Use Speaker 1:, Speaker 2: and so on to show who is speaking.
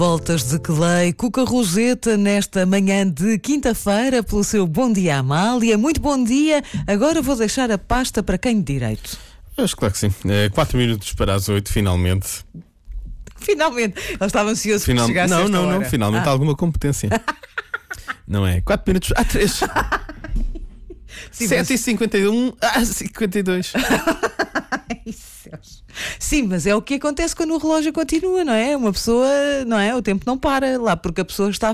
Speaker 1: Voltas de Clay, Cuca Roseta, nesta manhã de quinta-feira, pelo seu Bom Dia Amália. Muito bom dia. Agora vou deixar a pasta para quem de direito.
Speaker 2: Acho claro que sim. 4 minutos para as 8, finalmente.
Speaker 1: Finalmente. Ele estava ansioso por chegar a esta hora.
Speaker 2: Não. Finalmente alguma competência. Não é? 4 minutos. 3. 7h51. 52.
Speaker 1: Ai, céus. Sim, mas é o que acontece quando o relógio continua, não é? Uma pessoa, não é? O tempo não para lá, porque a pessoa está